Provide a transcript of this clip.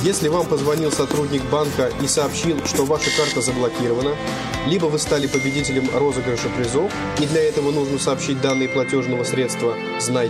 Если вам позвонил сотрудник банка и сообщил, что ваша карта заблокирована, либо вы стали победителем розыгрыша призов, и для этого нужно сообщить данные платежного средства, знайте,